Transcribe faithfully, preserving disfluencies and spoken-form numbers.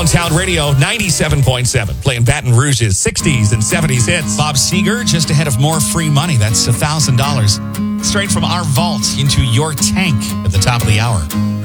Downtown Radio ninety-seven point seven, playing Baton Rouge's sixties and seventies hits. Bob Seger, just ahead of more free money. That's one thousand dollars straight from our vault into your tank at the top of the hour.